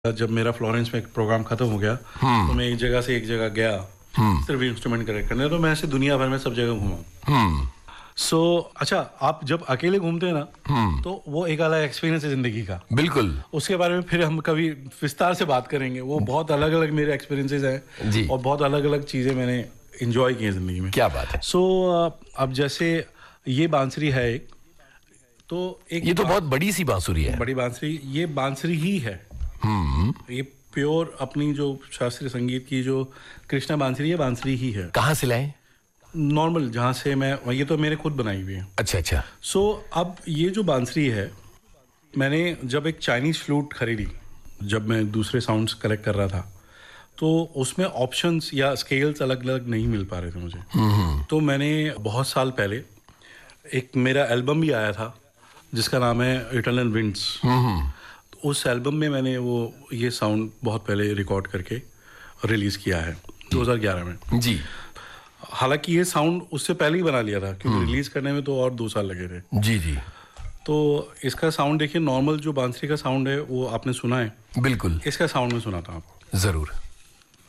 जब मेरा फ्लोरेंस में एक प्रोग्राम खत्म हो गया तो मैं एक जगह से एक जगह गया सिर्फ इंस्ट्रूमेंट करेक्ट करने, तो मैं ऐसे दुनिया भर में सब जगह घूमा। अच्छा, आप जब अकेले घूमते हैं ना तो वो एक अलग एक्सपीरियंस है जिंदगी का। बिल्कुल। उसके बारे में फिर हम कभी विस्तार से बात करेंगे। वो बहुत अलग अलग मेरे एक्सपीरियंसेस हैं जी। और बहुत अलग अलग चीज़ें मैंने इंजॉय की हैं जिंदगी में। क्या बात है। अब जैसे ये बांसुरी है एक, तो एक ये तो बहुत बड़ी सी बांसुरी है। बड़ी बांसुरी, ये बांसुरी ही है। ये प्योर अपनी जो शास्त्रीय संगीत की जो कृष्णा बांसुरी है, बांसुरी ही है। कहाँ से लाए? नॉर्मल जहाँ से मैं, ये तो मैंने खुद बनाई हुई है। अच्छा अच्छा। अब ये जो बांसुरी है, मैंने जब एक चाइनीज फ्लूट खरीदी, जब मैं दूसरे साउंड्स कलेक्ट कर रहा था, तो उसमें ऑप्शंस या स्केल्स अलग अलग नहीं मिल पा रहे थे मुझे। तो मैंने बहुत साल पहले एक मेरा एल्बम भी आया था जिसका नाम है इटर्नल विंड्स। उस एल्बम में मैंने ये साउंड बहुत पहले रिकॉर्ड करके रिलीज़ किया है 2011 में। जी। हालांकि ये साउंड उससे पहले ही बना लिया था क्योंकि रिलीज़ करने में तो और 2 साल लगे थे। जी जी। तो इसका साउंड देखिए, नॉर्मल जो बांसुरी का साउंड है वो आपने सुना है। बिल्कुल। इसका साउंड में सुनाता हूँ आपको। ज़रूर।